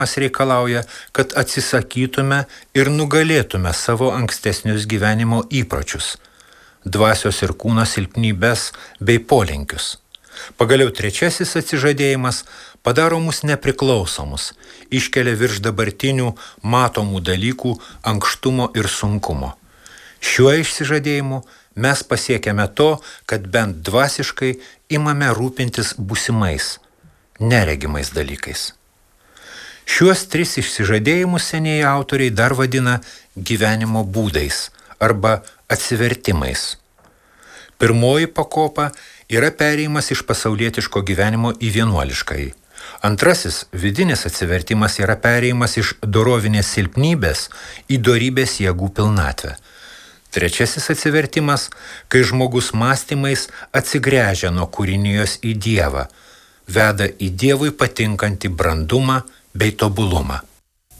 reikalauja, kad atsisakytume ir nugalėtume savo ankstesnius gyvenimo įpročius, dvasios ir kūno silpnybes bei polinkius. Pagaliau trečiasis atsižadėjimas padaro mus nepriklausomus, iškelia virš dabartinių matomų dalykų ankštumo ir sunkumo. Šiuo išsižadėjimu mes pasiekiame to, kad bent dvasiškai imame rūpintis būsimais, neregimais dalykais. Šiuos 3 išsižadėjimus senieji autoriai dar vadina gyvenimo būdais arba atsivertimais. Pirmoji pakopa yra perėjimas iš pasaulietiško gyvenimo į vienuoliškąjį. Antrasis, vidinis atsivertimas yra perėjimas iš dorovinės silpnybės į dorybės jėgų pilnatvę. Trečiasis atsivertimas, kai žmogus mąstymais atsigręžia nuo kūrinijos į Dievą, veda į Dievui patinkantį brandumą bei tobulumą.